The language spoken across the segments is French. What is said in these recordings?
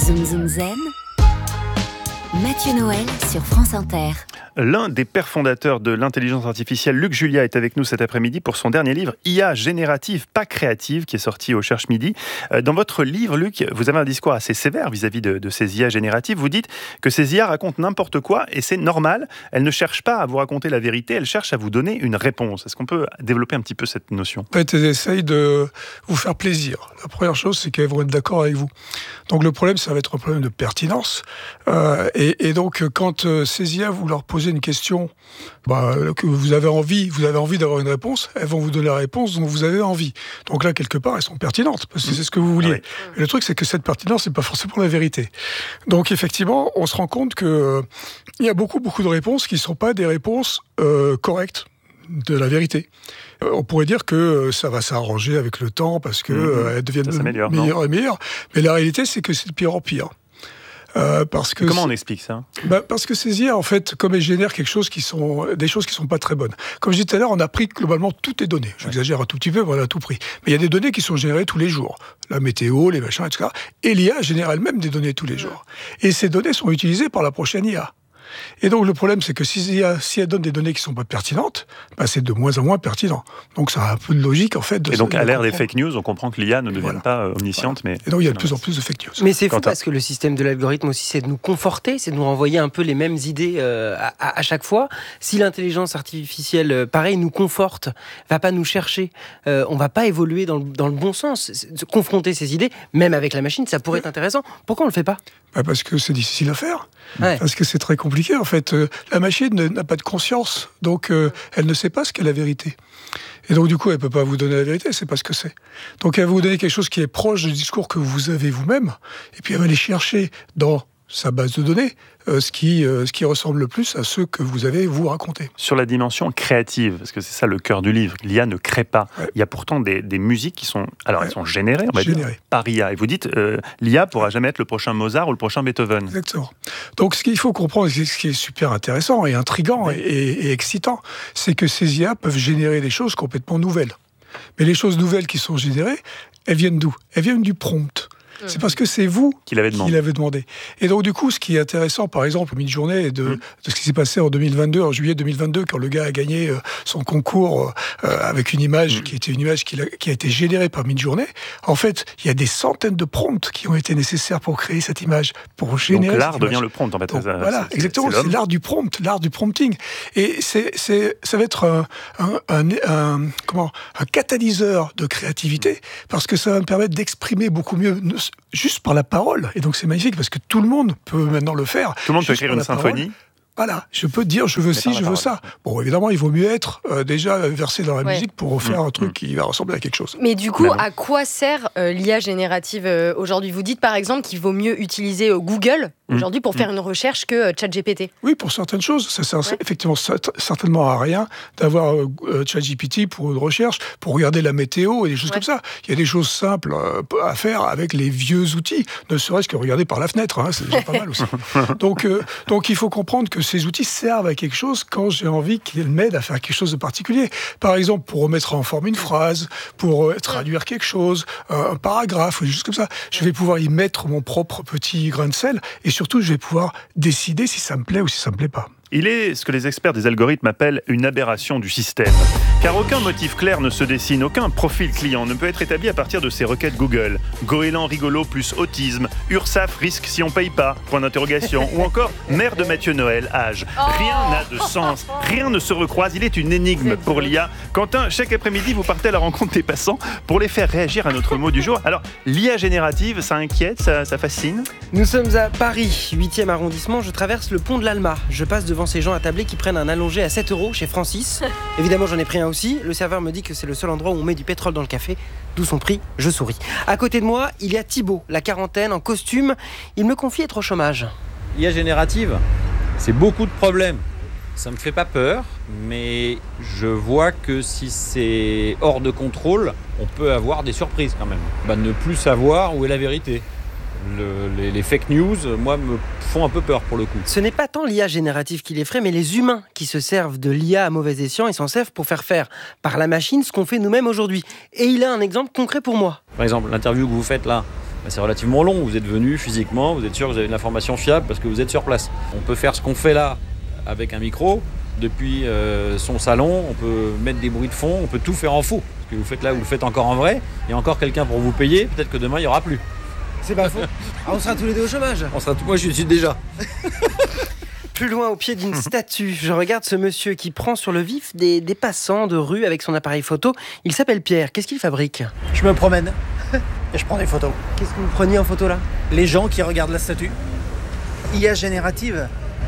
Zoom Zoom Zen, Mathieu Noël sur France Inter. L'un des pères fondateurs de l'intelligence artificielle, Luc Julia, est avec nous cet après-midi pour son dernier livre, IA générative, pas créative, qui est sorti au Cherche Midi. Dans votre livre, Luc, vous avez un discours assez sévère vis-à-vis de ces IA génératives. Vous dites que ces IA racontent n'importe quoi et c'est normal. Elles ne cherchent pas à vous raconter la vérité, elles cherchent à vous donner une réponse. Est-ce qu'on peut développer un petit peu cette notion ? En fait, elles essayent de vous faire plaisir. La première chose, c'est qu'elles vont être d'accord avec vous. Donc le problème, ça va être un problème de pertinence. Et donc, quand ces IA, vous leur posez une question que vous avez envie d'avoir une réponse, elles vont vous donner la réponse dont vous avez envie. Donc là, quelque part, elles sont pertinentes, parce que c'est ce que vous vouliez. Ah oui. Et le truc, c'est que cette pertinence, c'est pas forcément la vérité. Donc effectivement, on se rend compte que il y a beaucoup de réponses qui ne sont pas des réponses correctes de la vérité. On pourrait dire que ça va s'arranger avec le temps parce que elles deviennent meilleures et meilleures. Mais la réalité, c'est que c'est de pire en pire. Comment on explique ça ? Parce que ces IA, en fait, comme elles génèrent des choses qui sont pas très bonnes. Comme je disais tout à l'heure, on a pris globalement toutes les données. J'exagère un tout petit peu, on a tout pris. Mais il y a des données qui sont générées tous les jours. La météo, les machins, etc. Et l'IA génère elle-même des données tous les jours. Et ces données sont utilisées par la prochaine IA. Et donc le problème, c'est que si elle donne des données qui ne sont pas pertinentes, c'est de moins en moins pertinent. Donc ça a un peu de logique en fait. Et donc à l'ère des fake news, on comprend que l'IA ne devienne pas omnisciente. Voilà. Et donc il y a de plus en plus de fake news. Mais c'est fou parce que le système de l'algorithme aussi, c'est de nous conforter, c'est de nous renvoyer un peu les mêmes idées à chaque fois. Si l'intelligence artificielle, pareil, nous conforte, va pas nous chercher, on va pas évoluer dans le bon sens. Confronter ces idées, même avec la machine, ça pourrait être intéressant. Pourquoi on le fait pas ? Parce que c'est difficile à faire. Parce que c'est très compliqué en fait. La machine n'a pas de conscience, donc elle ne sait pas ce qu'est la vérité. Et donc du coup, elle ne peut pas vous donner la vérité, elle ne sait pas ce que c'est. Donc elle va vous donner quelque chose qui est proche du discours que vous avez vous-même, et puis elle va aller chercher dans sa base de données ce qui ressemble le plus à ce que vous avez vous raconté. Sur la dimension créative, parce que c'est ça le cœur du livre, l'IA ne crée pas. Il y a pourtant des musiques qui sont, elles sont générées, on va dire, par IA. Et vous dites, l'IA pourra jamais être le prochain Mozart ou le prochain Beethoven. Exactement. Donc ce qu'il faut comprendre, ce qui est super intéressant et intriguant et excitant, c'est que ces IA peuvent générer des choses complètement nouvelles. Mais les choses nouvelles qui sont générées, elles viennent d'où ? Elles viennent du prompt. C'est parce que c'est vous qui l'avez demandé. Et donc, du coup, ce qui est intéressant, par exemple, au Mid-Journée, de ce qui s'est passé en 2022, en juillet 2022, quand le gars a gagné son concours avec une image qui était une image qui a été générée par Mid-Journée, en fait, il y a des centaines de prompts qui ont été nécessaires pour créer cette image, pour générer donc, l'art devient le prompt, en fait. Donc, voilà, exactement, c'est l'art du prompt, l'art du prompting. Et ça va être un catalyseur de créativité, parce que ça va me permettre d'exprimer beaucoup mieux, juste par la parole. Et donc c'est magnifique parce que tout le monde peut maintenant le faire. Tout le monde peut écrire une symphonie. Voilà, je peux dire je veux ci, je veux ça. Bon, évidemment, il vaut mieux être déjà versé dans la musique pour faire un truc qui va ressembler à quelque chose. Mais du coup, à quoi sert l'IA générative aujourd'hui ? Vous dites par exemple qu'il vaut mieux utiliser Google aujourd'hui pour faire une recherche que ChatGPT. Oui, pour certaines choses. Ça sert effectivement certainement à rien d'avoir ChatGPT pour une recherche, pour regarder la météo et des choses comme ça. Il y a des choses simples à faire avec les vieux outils, ne serait-ce que regarder par la fenêtre. C'est déjà pas mal aussi. Donc il faut comprendre que ces outils servent à quelque chose quand j'ai envie qu'ils m'aident à faire quelque chose de particulier. Par exemple, pour remettre en forme une phrase, pour traduire quelque chose, un paragraphe, ou des choses comme ça. Je vais pouvoir y mettre mon propre petit grain de sel et surtout, je vais pouvoir décider si ça me plaît ou si ça me plaît pas. Il est ce que les experts des algorithmes appellent une aberration du système. Car aucun motif clair ne se dessine, aucun profil client ne peut être établi à partir de ces requêtes Google. Goéland rigolo plus autisme, URSAF risque si on paye pas, point d'interrogation, ou encore mère de Mathieu Noël, âge. Rien n'a de sens, rien ne se recroise, il est une énigme pour l'IA. Quentin, chaque après-midi, vous partez à la rencontre des passants pour les faire réagir à notre mot du jour. Alors, l'IA générative, ça inquiète, ça fascine ? Nous sommes à Paris, 8e arrondissement, je traverse le pont de l'Alma. Je passe devant ces gens attablés qui prennent un allongé à 7 € chez Francis. Évidemment, j'en ai pris un aussi. Le serveur me dit que c'est le seul endroit où on met du pétrole dans le café. D'où son prix, je souris. À côté de moi, il y a Thibaut, la quarantaine, en costume. Il me confie être au chômage. IA générative, c'est beaucoup de problèmes. Ça me fait pas peur, mais je vois que si c'est hors de contrôle, on peut avoir des surprises quand même. Ne plus savoir où est la vérité. Les fake news, moi, me font un peu peur pour le coup. Ce n'est pas tant l'IA générative qui l'effraie, mais les humains qui se servent de l'IA à mauvais escient et s'en servent pour faire par la machine ce qu'on fait nous-mêmes aujourd'hui. Et il a un exemple concret pour moi. Par exemple, l'interview que vous faites là, c'est relativement long. Vous êtes venu physiquement, vous êtes sûr que vous avez une information fiable parce que vous êtes sur place. On peut faire ce qu'on fait là avec un micro. Depuis son salon, on peut mettre des bruits de fond, on peut tout faire en faux. Ce que vous faites là, vous le faites encore en vrai. Il y a encore quelqu'un pour vous payer. Peut-être que demain, il n'y aura plus. C'est pas faux. Ah, on sera tous les deux au chômage. Moi, je suis déjà. Plus loin, au pied d'une statue, je regarde ce monsieur qui prend sur le vif des passants de rue avec son appareil photo. Il s'appelle Pierre. Qu'est-ce qu'il fabrique? Je me promène et je prends des photos. Qu'est-ce que vous preniez en photo là? Les gens qui regardent la statue. IA générative.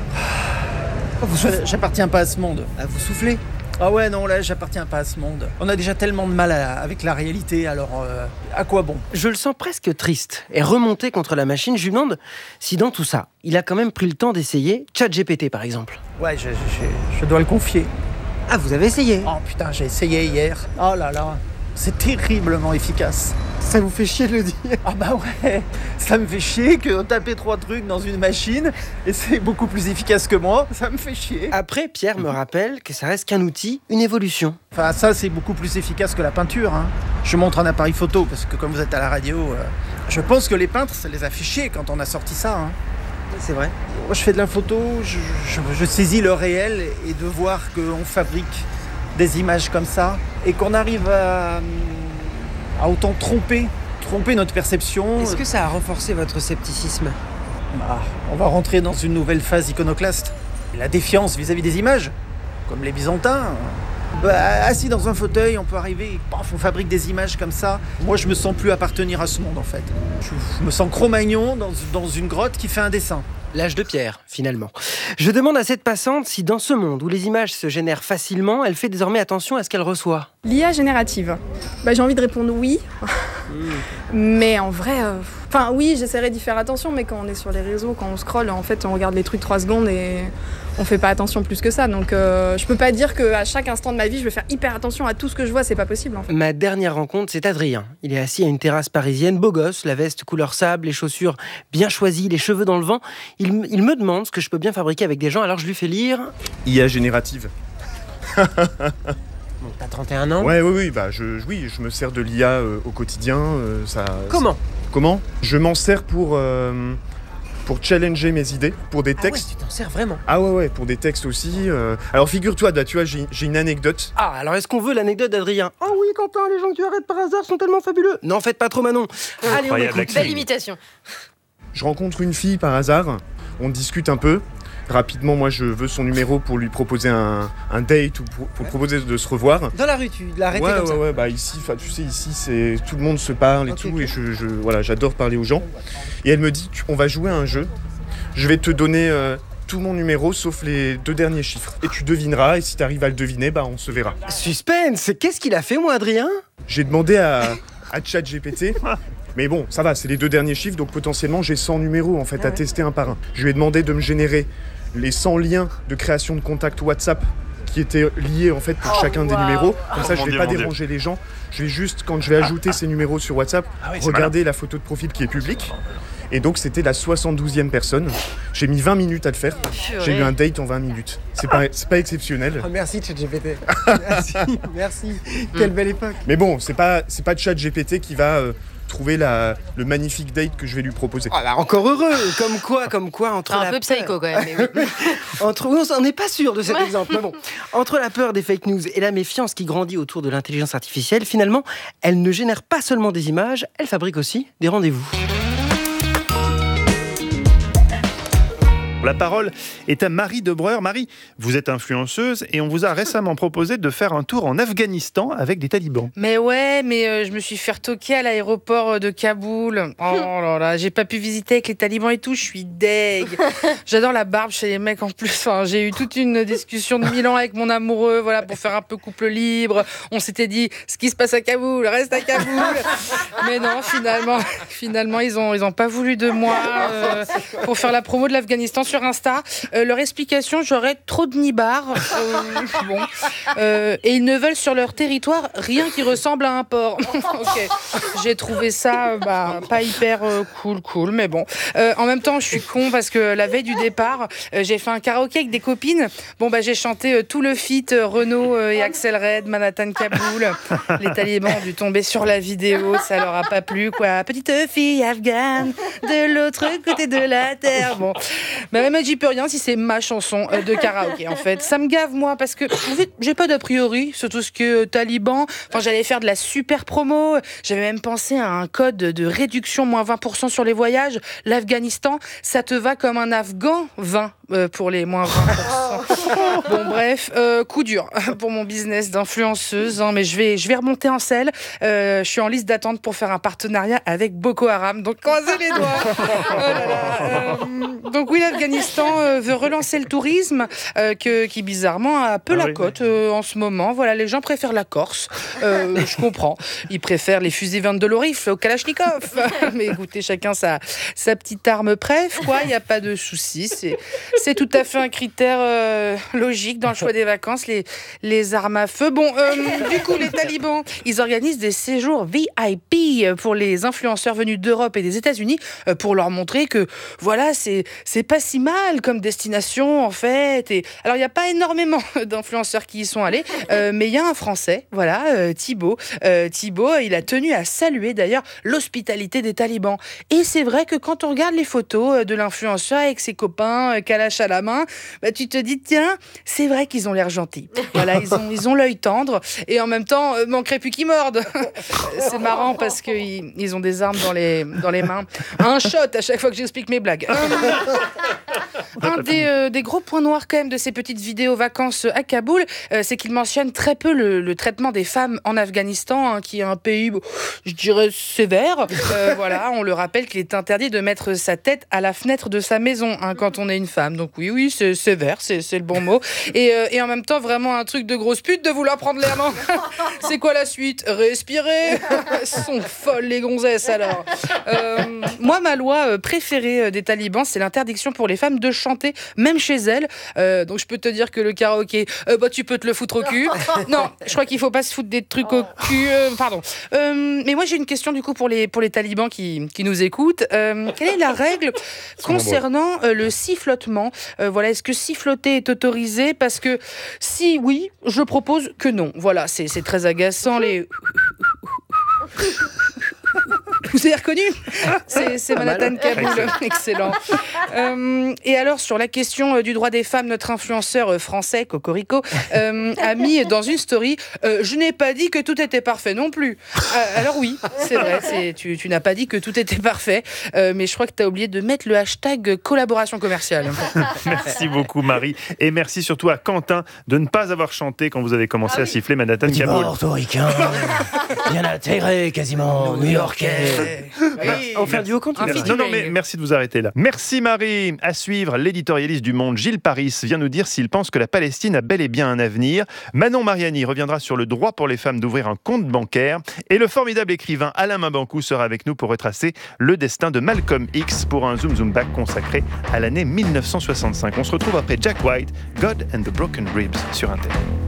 J'appartiens pas à ce monde. Ah, vous soufflez? Ah ouais, non, là, j'appartiens pas à ce monde. On a déjà tellement de mal avec la réalité, alors à quoi bon? Je le sens presque triste et remonté contre la machine. Je lui demande si dans tout ça, il a quand même pris le temps d'essayer ChatGPT par exemple. Ouais, je dois le confier. Ah, vous avez essayé? Oh putain, j'ai essayé hier. Oh là là, c'est terriblement efficace. Ça vous fait chier de le dire? Ah bah ouais, ça me fait chier que taper 3 trucs dans une machine et c'est beaucoup plus efficace que moi, ça me fait chier. Après, Pierre me rappelle que ça reste qu'un outil, une évolution. Enfin ça c'est beaucoup plus efficace que la peinture. Hein. Je montre un appareil photo parce que comme vous êtes à la radio, je pense que les peintres ça les a fait chier quand on a sorti ça. Hein. C'est vrai. Moi je fais de la photo, je saisis le réel et de voir qu'on fabrique des images comme ça et qu'on arrive à autant tromper notre perception. Est-ce que ça a renforcé votre scepticisme? On va rentrer dans une nouvelle phase iconoclaste. La défiance vis-à-vis des images, comme les Byzantins. Assis dans un fauteuil, on peut arriver, paf, on fabrique des images comme ça. Moi, je me sens plus appartenir à ce monde, en fait. Je me sens Cro-Magnon dans une grotte qui fait un dessin. L'âge de pierre, finalement. Je demande à cette passante si dans ce monde où les images se génèrent facilement, elle fait désormais attention à ce qu'elle reçoit. L'IA générative. J'ai envie de répondre oui. Mais en vrai, oui, j'essaierai d'y faire attention, mais quand on est sur les réseaux, quand on scrolle, en fait, on regarde les trucs 3 secondes et on fait pas attention plus que ça. Donc, je peux pas dire qu'à chaque instant de ma vie, je vais faire hyper attention à tout ce que je vois, c'est pas possible, en fait. Ma dernière rencontre, c'est Adrien. Il est assis à une terrasse parisienne, beau gosse, la veste couleur sable, les chaussures bien choisies, les cheveux dans le vent. Il me demande ce que je peux bien fabriquer avec des gens, alors je lui fais lire... IA générative. Bon, t'as 31 ans? Ouais, oui, je me sers de l'IA au quotidien. Comment Je m'en sers pour challenger mes idées, pour des textes. Ouais, tu t'en sers vraiment? Ah ouais, pour des textes aussi. Alors figure-toi, tu vois, j'ai une anecdote. Ah, alors est-ce qu'on veut l'anecdote d'Adrien? Oh oui, Quentin, les gens que tu arrêtes par hasard sont tellement fabuleux. Non, faites pas trop Manon. Allez, on écoute. Belle imitation. Je rencontre une fille par hasard, on discute un peu. Rapidement, moi, je veux son numéro pour lui proposer un date ou pour proposer de se revoir. Dans la rue, tu l'as arrêté comme ça? Ouais, ici, tu sais, ici, c'est tout le monde se parle et tout, et j'adore parler aux gens. Et elle me dit, on va jouer à un jeu. Je vais te donner tout mon numéro, sauf les 2 derniers chiffres. Et tu devineras, et si tu arrives à le deviner, on se verra. Suspense! Qu'est-ce qu'il a fait, moi, Adrien? J'ai demandé à ChatGPT. Mais bon, ça va, c'est les 2 derniers chiffres, donc potentiellement, j'ai 100 numéros, en fait, à tester un par un. Je lui ai demandé de me générer les 100 liens de création de contact WhatsApp qui étaient liés en fait pour chacun des numéros. Comme ça, je vais pas déranger les gens. Je vais juste, quand je vais ajouter ces numéros sur WhatsApp, regarder la photo de profil qui est publique. Et donc, c'était la 72e personne. J'ai mis 20 minutes à le faire. J'ai eu un date en 20 minutes. C'est pas exceptionnel. Oh, merci ChatGPT. Merci. Quelle belle époque. Mais bon, c'est pas ChatGPT qui va trouver le magnifique date que je vais lui proposer. Ah encore heureux. Comme quoi entre un peu psycho quand même. Mais oui. On n'est pas sûr de cet exemple. Mais bon, entre la peur des fake news et la méfiance qui grandit autour de l'intelligence artificielle, finalement, elle ne génère pas seulement des images, elle fabrique aussi des rendez-vous. La parole est à Marie Debreur. Marie, vous êtes influenceuse et on vous a récemment proposé de faire un tour en Afghanistan avec des talibans. Mais ouais, je me suis fait retoquer à l'aéroport de Kaboul. Oh là là, j'ai pas pu visiter avec les talibans et tout, je suis deg. J'adore la barbe chez les mecs en plus. Enfin, j'ai eu toute une discussion de 1000 ans avec mon amoureux, pour faire un peu couple libre. On s'était dit, ce qui se passe à Kaboul, reste à Kaboul. Mais non, finalement, ils ont pas voulu de moi pour faire la promo de l'Afghanistan sur Insta. Leur explication, j'aurais trop de nibards. Et ils ne veulent sur leur territoire rien qui ressemble à un porc. Ok. J'ai trouvé ça pas hyper cool, mais bon. En même temps, je suis con parce que la veille du départ, j'ai fait un karaoké avec des copines. J'ai chanté tout le feat Renaud et Axel Red, Manhattan Kaboul. Les talibans ont dû tomber sur la vidéo, ça leur a pas plu, quoi. Petite fille afghane de l'autre côté de la terre. Bon, même j'y peux rien si c'est ma chanson de karaoké. En fait, ça me gave moi parce que en fait, j'ai pas d'a priori sur tout ce que taliban. Enfin, j'allais faire de la super promo. J'avais même pensé à un code de réduction moins 20% sur les voyages. L'Afghanistan, ça te va comme un Afghan 20 pour les moins 20%. Bon, bref, coup dur pour mon business d'influenceuse, mais je vais remonter en selle. Je suis en liste d'attente pour faire un partenariat avec Boko Haram, donc croisez les doigts. Donc oui, l'Afghanistan veut relancer le tourisme qui bizarrement a peu la cote en ce moment. Voilà, les gens préfèrent la Corse. Je comprends. Ils préfèrent les fusils 22 Lorif au Kalachnikov. Mais écoutez, chacun sa petite arme préf, quoi. Il n'y a pas de souci. C'est tout à fait un critère logique dans le choix des vacances, les armes à feu. Bon, du coup, les talibans, ils organisent des séjours VIP pour les influenceurs venus d'Europe et des États-Unis pour leur montrer que, voilà, c'est pas si mal comme destination, en fait. Et alors, il n'y a pas énormément d'influenceurs qui y sont allés, mais il y a un Français, voilà, Thibaut. Thibaut, il a tenu à saluer, d'ailleurs, l'hospitalité des talibans. Et c'est vrai que quand on regarde les photos de l'influenceur avec ses copains, Kalash à la main, tu te dis, tiens, c'est vrai qu'ils ont l'air gentils. Voilà, ils ont l'œil tendre et en même temps, manquerait plus qu'ils mordent. C'est marrant parce qu'ils ont des armes dans les mains. Un shot à chaque fois que j'explique mes blagues. Un des gros points noirs quand même de ces petites vidéos vacances à Kaboul, c'est qu'il mentionne très peu le traitement des femmes en Afghanistan, qui est un pays, je dirais, sévère. Voilà, on le rappelle qu'il est interdit de mettre sa tête à la fenêtre de sa maison quand on est une femme. Donc oui, c'est sévère, c'est le bon mot. Et en même temps, vraiment un truc de grosse pute de vouloir prendre l'air, non ? C'est quoi la suite ? Respirer. Elles sont folles les gonzesses alors. Moi, ma loi préférée des talibans, c'est l'interdiction pour les femmes de chanter, même chez elles. Donc je peux te dire que le karaoké, tu peux te le foutre au cul. Non, je crois qu'il faut pas se foutre des trucs au cul. Pardon. Mais moi j'ai une question du coup pour les talibans qui nous écoutent. Quelle est la règle concernant le sifflotement ? Voilà, est-ce que siffloter est autorisé ? Parce que si oui, je propose que non. Voilà, c'est très agaçant les. Vous avez reconnu ? C'est Manhattan Kaboul. Excellent. Et alors, sur la question du droit des femmes, notre influenceur français, Cocorico, a mis dans une story « Je n'ai pas dit que tout était parfait non plus ». Alors oui, c'est vrai, tu n'as pas dit que tout était parfait, mais je crois que tu as oublié de mettre le hashtag collaboration commerciale. Merci beaucoup, Marie. Et merci surtout à Quentin de ne pas avoir chanté quand vous avez commencé à siffler Manhattan Kaboul. Portoricain, bien intégré, quasiment new-yorkais. On fait un duo quand tu veux. Non, mais merci de vous arrêter là. Merci Marie. À suivre, l'éditorialiste du Monde, Gilles Paris, vient nous dire s'il pense que la Palestine a bel et bien un avenir. Manon Mariani reviendra sur le droit pour les femmes d'ouvrir un compte bancaire. Et le formidable écrivain Alain Mabankou sera avec nous pour retracer le destin de Malcolm X pour un Zoom Zoom Back consacré à l'année 1965. On se retrouve après Jack White, God and the Broken Ribs sur Inter.